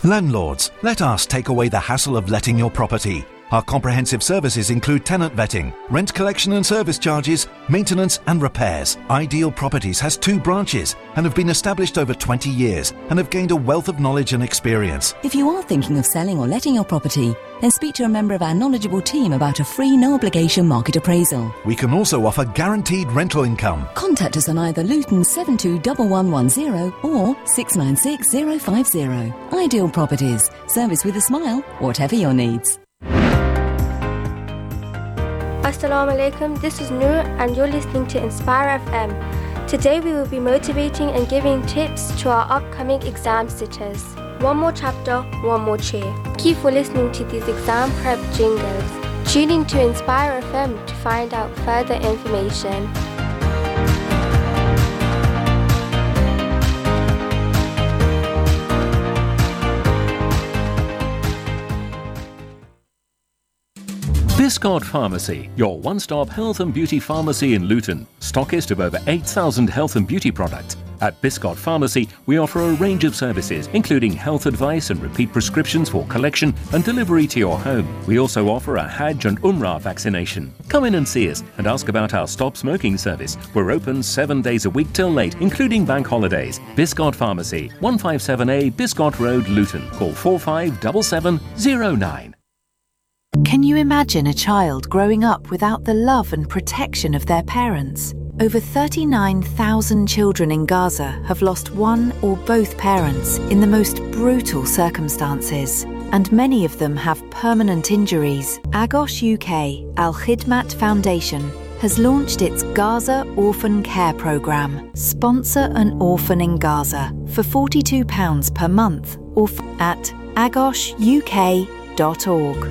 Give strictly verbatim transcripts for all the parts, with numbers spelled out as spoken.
Landlords, let us take away the hassle of letting your property. Our comprehensive services include tenant vetting, rent collection and service charges, maintenance and repairs. Ideal Properties has two branches and have been established over twenty years and have gained a wealth of knowledge and experience. If you are thinking of selling or letting your property, then speak to a member of our knowledgeable team about a free no-obligation market appraisal. We can also offer guaranteed rental income. Contact us on either Luton seven two one one one zero or six nine six zero five zero. Ideal Properties. Service with a smile, whatever your needs. Assalamu alaikum, this is Noor and you're listening to Inspire F M. Today we will be motivating and giving tips to our upcoming exam sitters. One more chapter, one more cheer. Keep for listening to these exam prep jingles. Tune in to Inspire F M to find out further information. Biscard Pharmacy, your one-stop health and beauty pharmacy in Luton. Stockist of over eight thousand health and beauty products. At Biscard Pharmacy, we offer a range of services, including health advice and repeat prescriptions for collection and delivery to your home. We also offer a Hajj and Umrah vaccination. Come in and see us and ask about our Stop Smoking service. We're open seven days a week till late, including bank holidays. Biscard Pharmacy, one fifty-seven A Biscard Road, Luton. Call four five seven seven zero nine. Can you imagine a child growing up without the love and protection of their parents? Over thirty-nine thousand children in Gaza have lost one or both parents in the most brutal circumstances, and many of them have permanent injuries. Agos U K Al Khidmat Foundation has launched its Gaza Orphan Care Programme. Sponsor an orphan in Gaza for forty-two pounds per month or f- at agos u k dot org.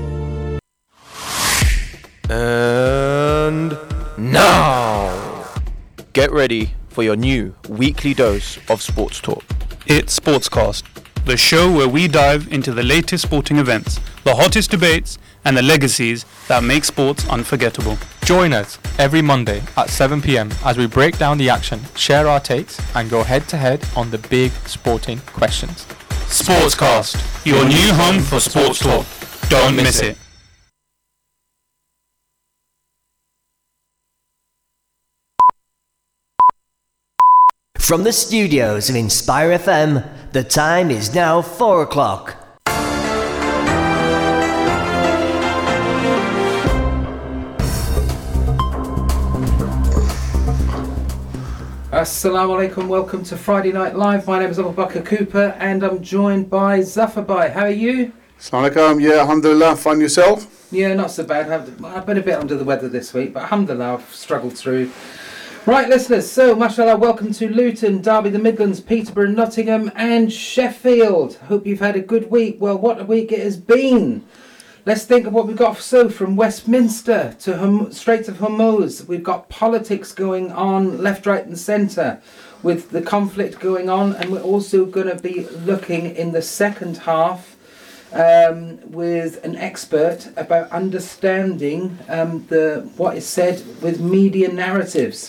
And now, get ready for your new weekly dose of sports talk. It's Sportscast, the show where we dive into the latest sporting events, the hottest debates, and the legacies that make sports unforgettable. Join us every Monday at seven p.m. as we break down the action, share our takes, and go head-to-head on the big sporting questions. Sportscast, your new home for sports talk. Don't miss it. From the studios of Inspire F M, the time is now four o'clock. Assalamu alaikum, welcome to Friday Night Live. My name is Abu Bakr Cooper and I'm joined by Zafar Bhai. How are you? Assalamu alaikum, yeah, alhamdulillah, find yourself? Yeah, not so bad. I've, I've been a bit under the weather this week, but alhamdulillah, I've struggled through. Right, listeners, so mashallah, welcome to Luton, Derby, the Midlands, Peterborough, Nottingham and Sheffield. Hope you've had a good week. Well, what a week it has been. Let's think of what we've got. So, from Westminster to Hum- Strait of Hormuz, we've got politics going on left, right and centre with the conflict going on, and we're also going to be looking in the second half um, with an expert about understanding um, the what is said with media narratives.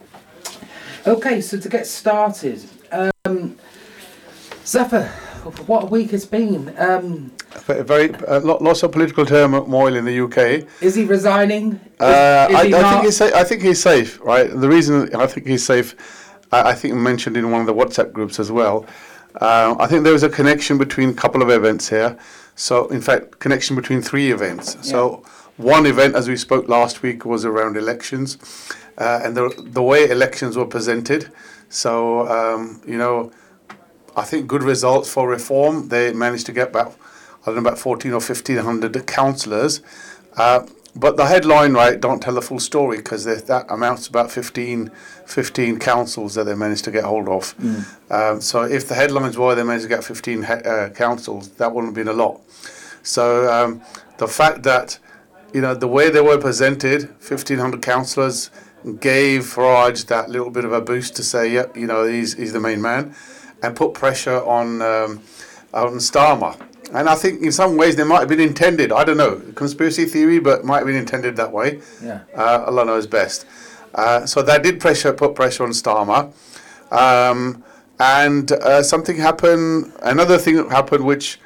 Okay, so to get started, um, Zafar, what a week it's been. Um, Very uh, lots of political turmoil in the U K. Is he resigning? Is, uh, is I, he I not? think he's. Sa- I think he's safe, right? The reason I think he's safe, I, I think mentioned in one of the WhatsApp groups as well. Uh, I think there was a connection between a couple of events here. So, in fact, connection between three events. Yeah. So, one event, as we spoke last week, was around elections. Uh, and the the way elections were presented. So, um, you know, I think good results for reform. They managed to get about, I don't know, about fourteen or fifteen hundred councillors. Uh, but the headline, right, don't tell the full story because that amounts to about fifteen, fifteen councils that they managed to get hold of. Mm. Um, so if the headlines were they managed to get fifteen he- uh, councils, that wouldn't have been a lot. So um, the fact that, you know, the way they were presented, fifteen hundred councillors, gave Farage that little bit of a boost to say, yep, you know, he's he's the main man, and put pressure on um, on Starmer. And I think in some ways they might have been intended. I don't know, conspiracy theory, but might have been intended that way. Yeah. Uh, Allah knows best. Uh, so that did pressure, put pressure on Starmer. Um, and uh, something happened. Another thing happened, which